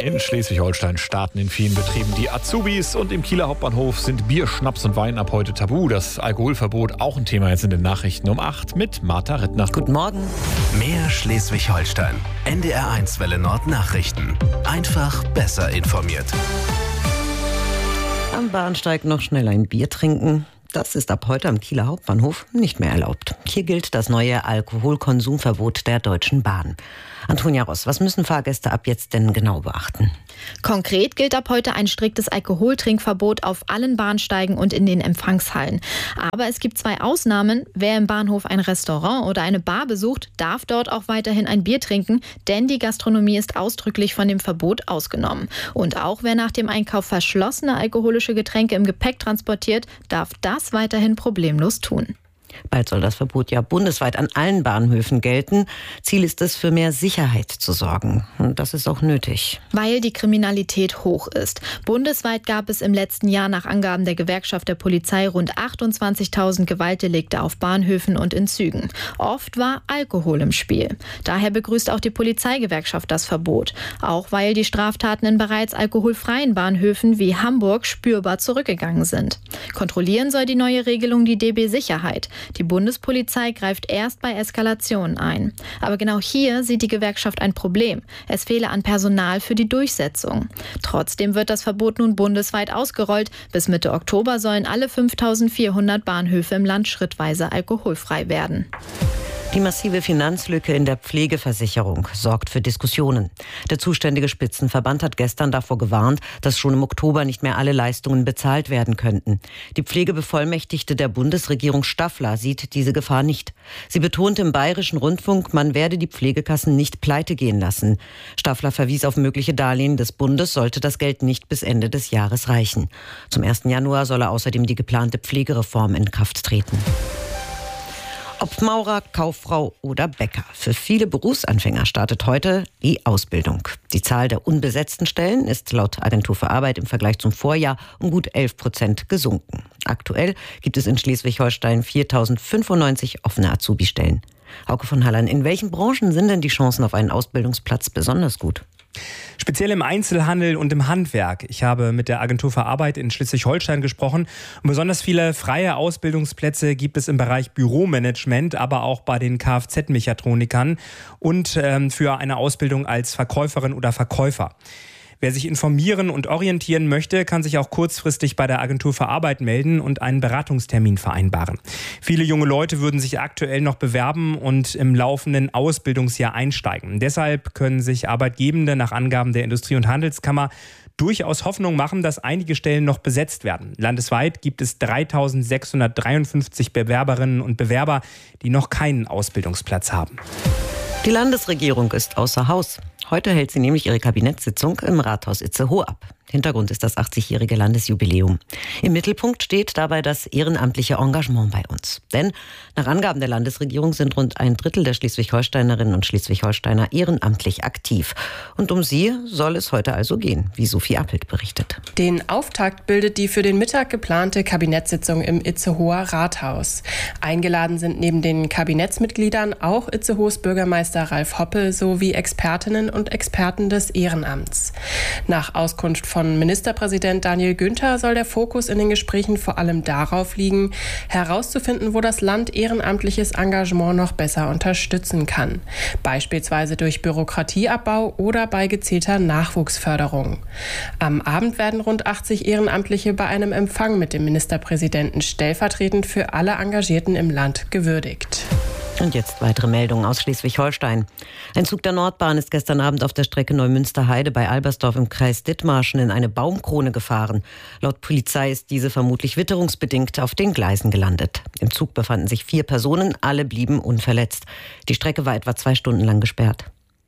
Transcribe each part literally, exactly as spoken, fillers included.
In Schleswig-Holstein starten in vielen Betrieben die Azubis und im Kieler Hauptbahnhof sind Bier, Schnaps und Wein ab heute tabu. Das Alkoholverbot auch ein Thema jetzt in den Nachrichten um acht mit Martha Rittner. Guten Morgen. Mehr Schleswig-Holstein. N D R eins Welle Nord Nachrichten. Einfach besser informiert. Am Bahnsteig noch schnell ein Bier trinken. Das ist ab heute am Kieler Hauptbahnhof nicht mehr erlaubt. Hier gilt das neue Alkoholkonsumverbot der Deutschen Bahn. Antonia Ross, was müssen Fahrgäste ab jetzt denn genau beachten? Konkret gilt ab heute ein striktes Alkoholtrinkverbot auf allen Bahnsteigen und in den Empfangshallen. Aber es gibt zwei Ausnahmen. Wer im Bahnhof ein Restaurant oder eine Bar besucht, darf dort auch weiterhin ein Bier trinken, denn die Gastronomie ist ausdrücklich von dem Verbot ausgenommen. Und auch wer nach dem Einkauf verschlossene alkoholische Getränke im Gepäck transportiert, darf das weiterhin problemlos tun. Bald soll das Verbot ja bundesweit an allen Bahnhöfen gelten. Ziel ist es, für mehr Sicherheit zu sorgen. Und das ist auch nötig. Weil die Kriminalität hoch ist. Bundesweit gab es im letzten Jahr nach Angaben der Gewerkschaft der Polizei rund achtundzwanzigtausend Gewaltdelikte auf Bahnhöfen und in Zügen. Oft war Alkohol im Spiel. Daher begrüßt auch die Polizeigewerkschaft das Verbot. Auch weil die Straftaten in bereits alkoholfreien Bahnhöfen wie Hamburg spürbar zurückgegangen sind. Kontrollieren soll die neue Regelung die D B Sicherheit. Die Bundespolizei greift erst bei Eskalationen ein. Aber genau hier sieht die Gewerkschaft ein Problem. Es fehle an Personal für die Durchsetzung. Trotzdem wird das Verbot nun bundesweit ausgerollt. Bis Mitte Oktober sollen alle fünftausendvierhundert Bahnhöfe im Land schrittweise alkoholfrei werden. Die massive Finanzlücke in der Pflegeversicherung sorgt für Diskussionen. Der zuständige Spitzenverband hat gestern davor gewarnt, dass schon im Oktober nicht mehr alle Leistungen bezahlt werden könnten. Die Pflegebevollmächtigte der Bundesregierung Staffler sieht diese Gefahr nicht. Sie betonte im Bayerischen Rundfunk, man werde die Pflegekassen nicht pleite gehen lassen. Staffler verwies auf mögliche Darlehen des Bundes, sollte das Geld nicht bis Ende des Jahres reichen. Zum ersten Januar solle außerdem die geplante Pflegereform in Kraft treten. Ob Maurer, Kauffrau oder Bäcker. Für viele Berufsanfänger startet heute die Ausbildung. Die Zahl der unbesetzten Stellen ist laut Agentur für Arbeit im Vergleich zum Vorjahr um gut elf Prozent gesunken. Aktuell gibt es in Schleswig-Holstein viertausendfünfundneunzig offene Azubi-Stellen. Hauke von Hallern, in welchen Branchen sind denn die Chancen auf einen Ausbildungsplatz besonders gut? Speziell im Einzelhandel und im Handwerk. Ich habe mit der Agentur für Arbeit in Schleswig-Holstein gesprochen. Und besonders viele freie Ausbildungsplätze gibt es im Bereich Büromanagement, aber auch bei den Kfz-Mechatronikern und ähm, für eine Ausbildung als Verkäuferin oder Verkäufer. Wer sich informieren und orientieren möchte, kann sich auch kurzfristig bei der Agentur für Arbeit melden und einen Beratungstermin vereinbaren. Viele junge Leute würden sich aktuell noch bewerben und im laufenden Ausbildungsjahr einsteigen. Deshalb können sich Arbeitgebende nach Angaben der Industrie- und Handelskammer durchaus Hoffnung machen, dass einige Stellen noch besetzt werden. Landesweit gibt es dreitausendsechshundertdreiundfünfzig Bewerberinnen und Bewerber, die noch keinen Ausbildungsplatz haben. Die Landesregierung ist außer Haus. Heute hält sie nämlich ihre Kabinettssitzung im Rathaus Itzehoe ab. Hintergrund ist das achtzigjährige Landesjubiläum. Im Mittelpunkt steht dabei das ehrenamtliche Engagement bei uns. Denn nach Angaben der Landesregierung sind rund ein Drittel der Schleswig-Holsteinerinnen und Schleswig-Holsteiner ehrenamtlich aktiv. Und um sie soll es heute also gehen, wie Sophie Appelt berichtet. Den Auftakt bildet die für den Mittag geplante Kabinettssitzung im Itzehoer Rathaus. Eingeladen sind neben den Kabinettsmitgliedern auch Itzehoes Bürgermeister Ralf Hoppe sowie Expertinnen und Experten des Ehrenamts. Nach Auskunft von Von Ministerpräsident Daniel Günther soll der Fokus in den Gesprächen vor allem darauf liegen, herauszufinden, wo das Land ehrenamtliches Engagement noch besser unterstützen kann. Beispielsweise durch Bürokratieabbau oder bei gezielter Nachwuchsförderung. Am Abend werden rund achtzig Ehrenamtliche bei einem Empfang mit dem Ministerpräsidenten stellvertretend für alle Engagierten im Land gewürdigt. Und jetzt weitere Meldungen aus Schleswig-Holstein. Ein Zug der Nordbahn ist gestern Abend auf der Strecke Neumünster-Heide bei Albersdorf im Kreis Dithmarschen in eine Baumkrone gefahren. Laut Polizei ist diese vermutlich witterungsbedingt auf den Gleisen gelandet. Im Zug befanden sich vier Personen, alle blieben unverletzt. Die Strecke war etwa zwei Stunden lang gesperrt.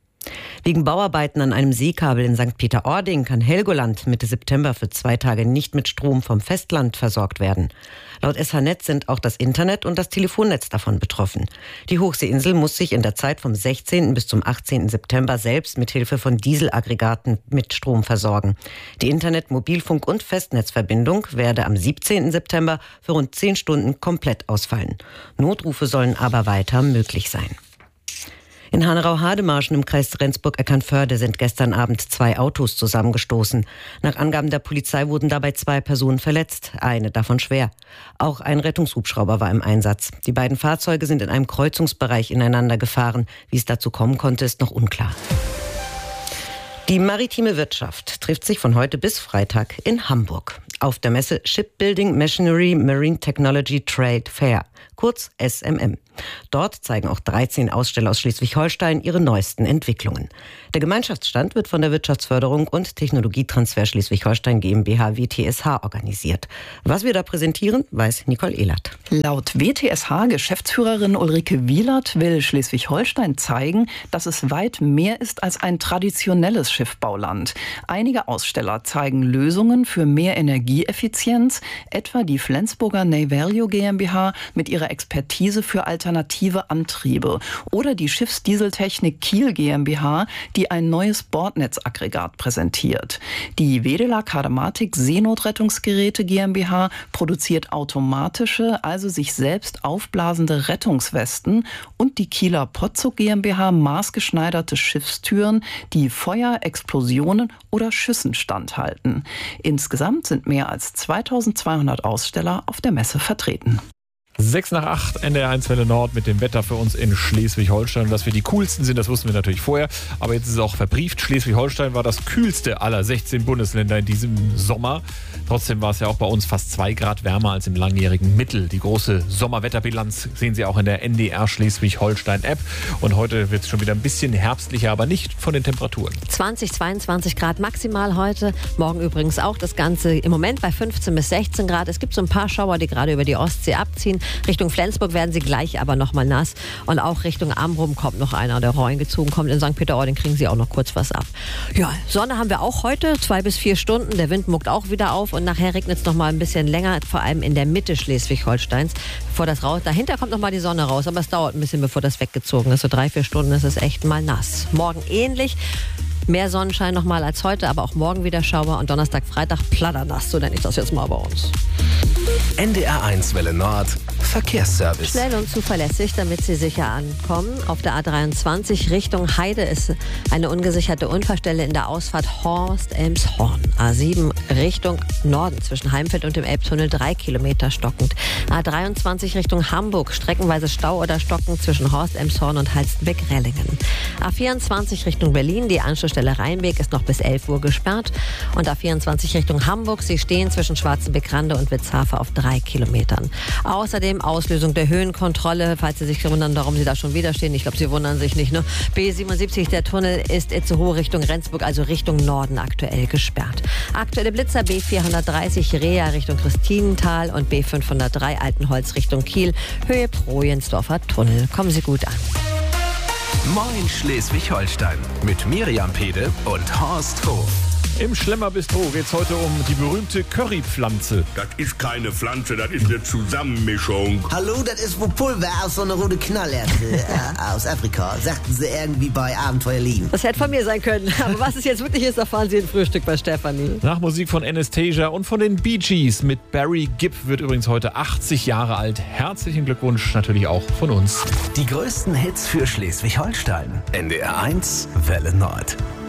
Wegen Bauarbeiten an einem Seekabel in Sankt Peter-Ording kann Helgoland Mitte September für zwei Tage nicht mit Strom vom Festland versorgt werden. Laut S H-Netz sind auch das Internet und das Telefonnetz davon betroffen. Die Hochseeinsel muss sich in der Zeit vom sechzehnten bis zum achtzehnten September selbst mit Hilfe von Dieselaggregaten mit Strom versorgen. Die Internet-, Mobilfunk- und Festnetzverbindung werde am siebzehnten September für rund zehn Stunden komplett ausfallen. Notrufe sollen aber weiter möglich sein. In Hanau-Hademarschen im Kreis Rendsburg-Eckernförde sind gestern Abend zwei Autos zusammengestoßen. Nach Angaben der Polizei wurden dabei zwei Personen verletzt, eine davon schwer. Auch ein Rettungshubschrauber war im Einsatz. Die beiden Fahrzeuge sind in einem Kreuzungsbereich ineinander gefahren. Wie es dazu kommen konnte, ist noch unklar. Die maritime Wirtschaft trifft sich von heute bis Freitag in Hamburg auf der Messe Shipbuilding Machinery Marine Technology Trade Fair, kurz S M M. Dort zeigen auch dreizehn Aussteller aus Schleswig-Holstein ihre neuesten Entwicklungen. Der Gemeinschaftsstand wird von der Wirtschaftsförderung und Technologietransfer Schleswig-Holstein GmbH W T S H organisiert. Was wir da präsentieren, weiß Nicole Ehlert. Laut W T S H-Geschäftsführerin Ulrike Wielert will Schleswig-Holstein zeigen, dass es weit mehr ist als ein traditionelles Schiffbauland. Einige Aussteller zeigen Lösungen für mehr Energieeffizienz, etwa die Flensburger Neyvalue GmbH mit ihrer Expertise für alternative Antriebe oder die Schiffsdieseltechnik Kiel GmbH, die ein neues Bordnetzaggregat präsentiert. Die Wedela Kadematik Seenotrettungsgeräte GmbH produziert automatische, also sich selbst aufblasende Rettungswesten und die Kieler Pozzuk GmbH maßgeschneiderte Schiffstüren, die Feuer, Explosionen oder Schüssen standhalten. Insgesamt sind mehr als zweitausendzweihundert Aussteller auf der Messe vertreten. Sechs nach acht, N D R eins Welle Nord mit dem Wetter für uns in Schleswig-Holstein. Und dass wir die coolsten sind, das wussten wir natürlich vorher. Aber jetzt ist es auch verbrieft. Schleswig-Holstein war das kühlste aller sechzehn Bundesländer in diesem Sommer. Trotzdem war es ja auch bei uns fast zwei Grad wärmer als im langjährigen Mittel. Die große Sommerwetterbilanz sehen Sie auch in der N D R Schleswig-Holstein-App. Und heute wird es schon wieder ein bisschen herbstlicher, aber nicht von den Temperaturen. zwanzig, zweiundzwanzig Grad maximal heute. Morgen übrigens auch das Ganze im Moment bei fünfzehn bis sechzehn Grad. Es gibt so ein paar Schauer, die gerade über die Ostsee abziehen. Richtung Flensburg werden sie gleich aber nochmal nass. Und auch Richtung Amrum kommt noch einer, der reingezogen kommt. In Sankt Peter-Ording kriegen sie auch noch kurz was ab. Ja, Sonne haben wir auch heute, zwei bis vier Stunden. Der Wind muckt auch wieder auf und nachher regnet es nochmal ein bisschen länger, vor allem in der Mitte Schleswig-Holsteins. Bevor das raus, dahinter kommt nochmal die Sonne raus, aber es dauert ein bisschen, bevor das weggezogen ist. So drei, vier Stunden ist es echt mal nass. Morgen ähnlich. Mehr Sonnenschein nochmal als heute, aber auch morgen wieder Schauer und Donnerstag, Freitag platternass, so nenne ich das jetzt mal bei uns. N D R eins Welle Nord, Verkehrsservice. Schnell und zuverlässig, damit Sie sicher ankommen. Auf der A dreiundzwanzig Richtung Heide ist eine ungesicherte Unfallstelle in der Ausfahrt Horst-Elmshorn. A sieben Richtung Norden zwischen Heimfeld und dem Elbtunnel drei Kilometer stockend. A dreiundzwanzig Richtung Hamburg, streckenweise Stau oder Stocken zwischen Horst-Elmshorn und Halstenbeck-Rellingen. A vierundzwanzig Richtung Berlin, die Anschlussstelle Rheinweg ist noch bis elf Uhr gesperrt. Und A vierundzwanzig Richtung Hamburg, Sie stehen zwischen Schwarzenbeck-Rande und Witzhafe auf drei Kilometern. Außerdem Auslösung der Höhenkontrolle, falls Sie sich wundern, warum Sie da schon wieder stehen. Ich glaube, Sie wundern sich nicht, ne? B siebenundsiebzig, der Tunnel ist Itzehoe Richtung Rendsburg, also Richtung Norden aktuell gesperrt. Aktuelle Blitzer B vierhundertdreißig Rea Richtung Christinental und B fünfhundertdrei Altenholz Richtung Kiel, Höhe Projensdorfer Tunnel. Kommen Sie gut an. Moin Schleswig-Holstein mit Miriam Pede und Horst Hof. Im Schlemmer-Bistro geht es heute um die berühmte Currypflanze. Das ist keine Pflanze, das ist eine Zusammenmischung. Hallo, das ist wohl Pulver aus so einer roten Knallerze äh, aus Afrika, sagten sie irgendwie bei Abenteuer Lieben. Das hätte von mir sein können, aber was es jetzt wirklich ist, erfahren Sie im Frühstück bei Stefanie. Nach Musik von Anastasia und von den Bee Gees mit Barry Gibb wird übrigens heute achtzig Jahre alt. Herzlichen Glückwunsch natürlich auch von uns. Die größten Hits für Schleswig-Holstein. N D R eins Welle Nord.